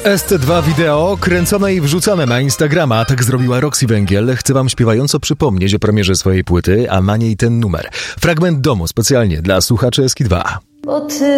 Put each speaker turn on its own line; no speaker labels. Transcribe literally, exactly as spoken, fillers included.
W S C dwa wideo kręcone i wrzucone na Instagrama. Tak zrobiła Roxy Węgiel. Chcę wam śpiewająco przypomnieć o premierze swojej płyty, a na niej ten numer. Fragment domu specjalnie dla słuchaczy S K dwa.
Bo ty